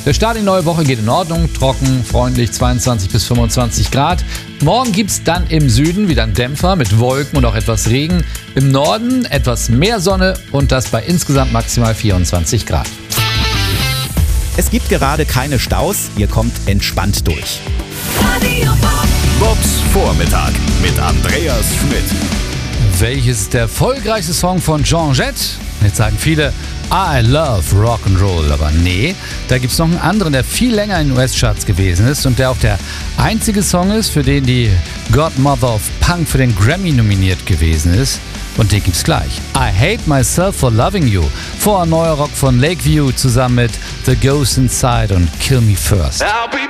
Der Start in die neue Woche geht in Ordnung, trocken, freundlich, 22 bis 25 Grad. Morgen gibt es dann im Süden wieder einen Dämpfer mit Wolken und auch etwas Regen. Im Norden etwas mehr Sonne und das bei insgesamt maximal 24 Grad. Es gibt gerade keine Staus, ihr kommt entspannt durch. Bobs Vormittag mit Andreas Schmidt. Welches ist der erfolgreichste Song von Joan Jett? Jetzt sagen viele, I love Rock'n'Roll, aber nee, da gibt es noch einen anderen, der viel länger in den US-Charts gewesen ist und der auch der einzige Song ist, für den die Godmother of Punk für den Grammy nominiert gewesen ist. Und den gibt's gleich. I Hate Myself for Loving You. Vor neuer Rock von Lakeview zusammen mit The Ghost Inside und Kill Me First.